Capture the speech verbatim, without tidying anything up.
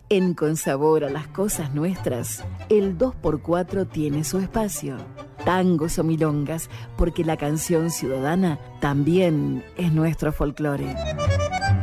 En Con Sabor a las Cosas Nuestras, el dos por cuatro tiene su espacio. Tangos o milongas, porque la canción ciudadana también es nuestro folclore.